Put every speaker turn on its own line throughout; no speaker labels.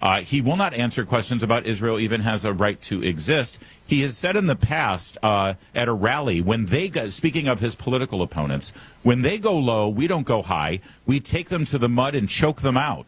He will not answer questions about Israel even has a right to exist. He has said in the past at a rally, when they go, speaking of his political opponents, when they go low, we don't go high. We take them to the mud and choke them out.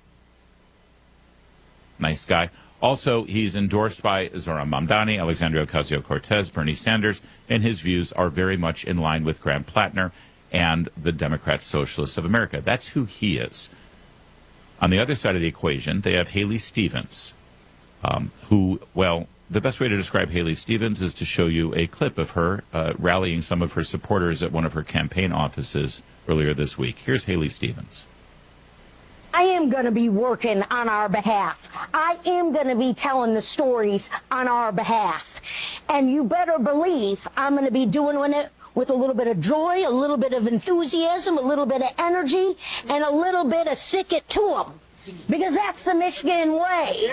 Nice guy. Also, he's endorsed by Zohran Mamdani, Alexandria Ocasio-Cortez, Bernie Sanders, and his views are very much in line with Graham Plattner and the Democrat Socialists of America. That's who he is. On the other side of the equation, they have Haley Stevens, who, well, the best way to describe Haley Stevens is to show you a clip of her rallying some of her supporters at one of her campaign offices earlier this week. Here's Haley Stevens.
I am going to be working on our behalf. I am going to be telling the stories on our behalf. And you better believe I'm going to be doing it with a little bit of joy, a little bit of enthusiasm, a little bit of energy, and a little bit of stick it to them. Because that's the Michigan way.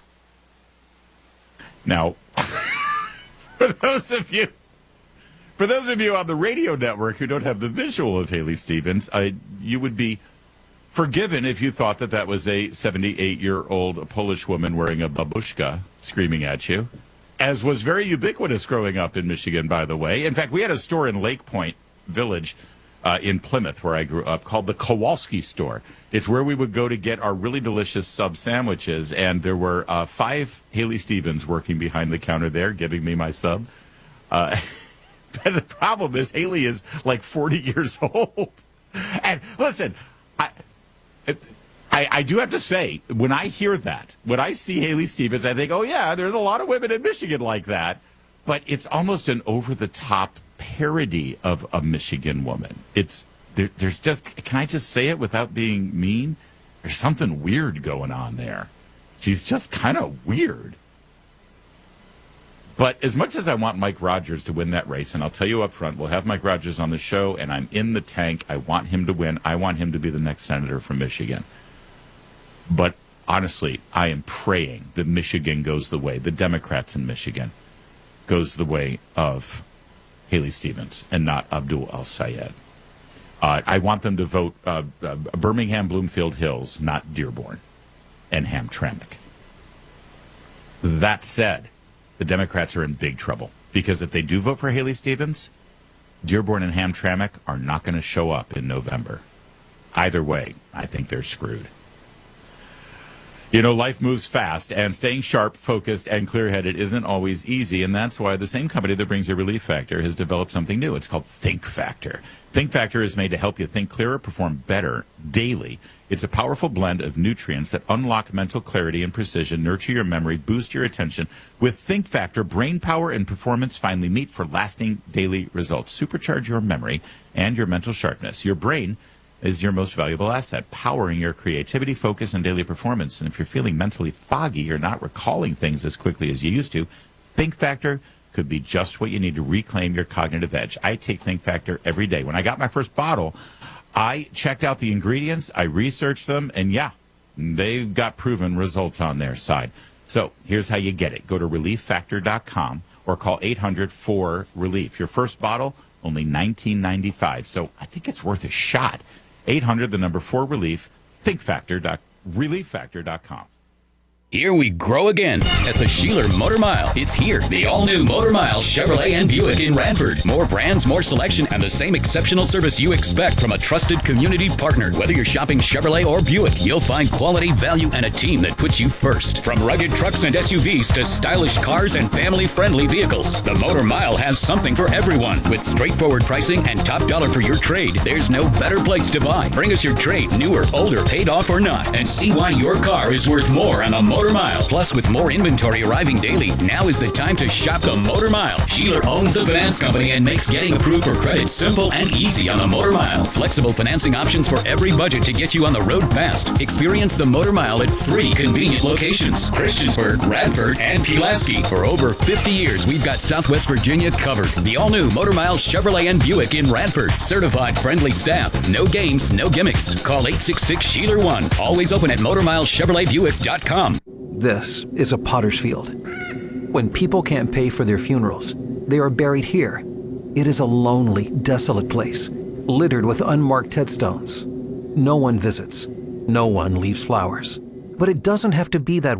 Now, for those of you on the radio network who don't have the visual of Haley Stevens, you would be forgiven if you thought that was a 78-year-old Polish woman wearing a babushka screaming at you, as was very ubiquitous growing up in Michigan, by the way. In fact, we had a store in Lake Point Village in Plymouth, where I grew up, called the Kowalski store. It's where we would go to get our really delicious sub sandwiches, and there were 5 Haley Stevens working behind the counter there, giving me my sub. But the problem is Haley is like 40 years old. And listen, I do have to say, when I hear that, when I see Haley Stevens, I think, oh, yeah, there's a lot of women in Michigan like that. But it's almost an over-the-top parody of a Michigan woman. There's just, can I just say it without being mean? There's something weird going on there. She's just kind of weird. But as much as I want Mike Rogers to win that race, and I'll tell you up front, we'll have Mike Rogers on the show, and I'm in the tank. I want him to win. I want him to be the next senator from Michigan. But honestly, I am praying that Michigan goes the way, the Democrats in Michigan goes the way of Haley Stevens and not Abdul El-Sayed. I want them to vote Birmingham, Bloomfield Hills, not Dearborn and Hamtramck. That said, the Democrats are in big trouble, because if they do vote for Haley Stevens, Dearborn and Hamtramck are not going to show up in November. Either way, I think they're screwed. You know, life moves fast, and staying sharp, focused, and clear-headed isn't always easy, and that's why the same company that brings you Relief Factor has developed something new. It's called Think Factor. Think Factor is made to help you think clearer, perform better daily. It's a powerful blend of nutrients that unlock mental clarity and precision, nurture your memory, boost your attention. With Think Factor, brain power and performance finally meet for lasting daily results. Supercharge your memory and your mental sharpness. Your brain is your most valuable asset, powering your creativity, focus, and daily performance. And if you're feeling mentally foggy or not recalling things as quickly as you used to, Think Factor could be just what you need to reclaim your cognitive edge. I take Think Factor every day. When I got my first bottle, I checked out the ingredients, I researched them, and yeah, they've got proven results on their side. So here's how you get it. Go to ReliefFactor.com or call 800-4RELIEF. Your first bottle, only $19.95. So I think it's worth a shot. 800-4RELIEF, ReliefFactor.com.
Here we grow again at the Sheeler Motor Mile. It's here, the all-new Motor Mile Chevrolet and Buick in Radford. More brands, more selection, and the same exceptional service you expect from a trusted community partner. Whether you're shopping Chevrolet or Buick, you'll find quality, value, and a team that puts you first. From rugged trucks and SUVs to stylish cars and family-friendly vehicles, the Motor Mile has something for everyone. With straightforward pricing and top dollar for your trade, there's no better place to buy. Bring us your trade, new or older, paid off or not, and see why your car is worth more on the Motor Mile. Plus, with more inventory arriving daily, now is the time to shop the Motor Mile. Sheeler owns the finance company and makes getting approved for credit simple and easy on the Motor Mile. Flexible financing options for every budget to get you on the road fast. Experience the Motor Mile at 3 convenient locations: Christiansburg, Radford, and Pulaski. For over 50 years, we've got Southwest Virginia covered. The all-new Motor Mile Chevrolet and Buick in Radford. Certified friendly staff. No games, no gimmicks. Call 866-SHEELER1. Always open at MotorMileChevroletBuick.com.
This is a potter's field. When people can't pay for their funerals, they are buried here. It is a lonely, desolate place, littered with unmarked headstones. No one visits. No one leaves flowers. But it doesn't have to be that